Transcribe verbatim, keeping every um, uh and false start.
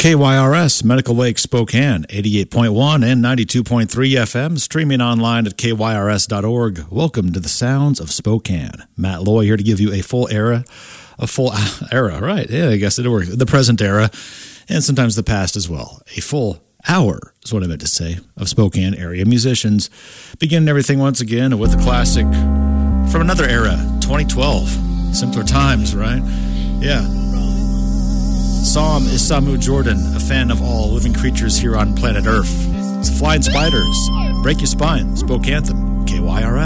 K Y R S, Medical Lake, Spokane, eighty-eight point one and ninety-two point three F M, streaming online at K Y R S dot org. Welcome to the sounds of Spokane. Matt Loy here to give you a full era, a full era, right? Yeah, I guess it works. The present era, and sometimes the past as well. A full hour is what I meant to say, of Spokane area musicians. Beginning everything once again with a classic from another era, twenty twelve. Simpler times, right? Yeah. Psalm is Samu Jordan, a fan of all living creatures here on planet Earth. It's Flying Spiders. Break Your Spine, Spoke Anthem, K Y R S.